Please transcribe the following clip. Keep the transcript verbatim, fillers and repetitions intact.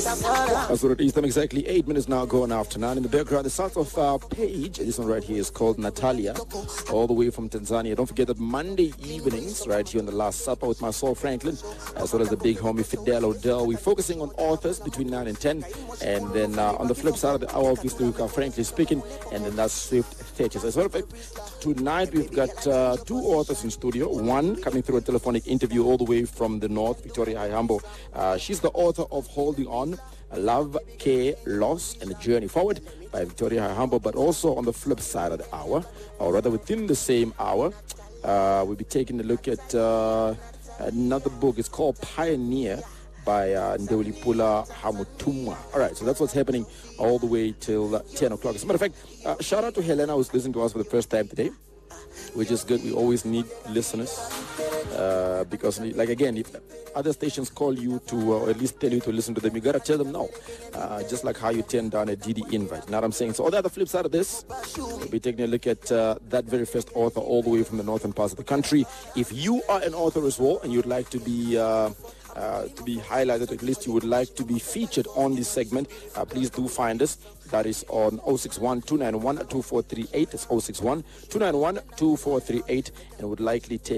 That's what it is. Time exactly eight minutes now going after nine. In the background, the sound of uh, Page. This one right here is called Natalia, all the way from Tanzania. Don't forget that Monday evenings, right here on The Last Supper with my soul Franklin, as well as the big homie Fidel Odell. We're focusing on authors between nine and ten. And then uh, on the flip side of the hour, obviously, we've got Frankly Speaking, and then that's Swift Thetis. As a matter of fact, tonight we've got uh, two authors in studio. One coming through a telephonic interview all the way from the north, Victoria Haihambo. Uh, she's the author of Holding On, Love, Care, Loss, and the Journey Forward by Victoria Haihambo. But also on the flip side of the hour, or rather within the same hour, uh, we'll be taking a look at uh, another book. It's called Pioneer by uh, Ndewulipula Hamutumwa. All right, so that's what's happening all the way till uh, ten o'clock. As a matter of fact, uh, shout out to Helena who's listening to us for the first time today, which is good. We always need listeners uh, because, like, again, if other stations call you to, uh, or at least tell you to listen to them, you got to tell them no. Uh, just like how you turn down a D D invite. You know what I'm saying? So on the other flip side of this, we'll be taking a look at uh, that very first author all the way from the northern parts of the country. If you are an author as well and you'd like to be... Uh, Uh, to be highlighted, at least you would like to be featured on this segment, uh, please do find us. That is on zero six one, two nine one, two four three eight. It's zero six one, two nine one, two four three eight, and would likely take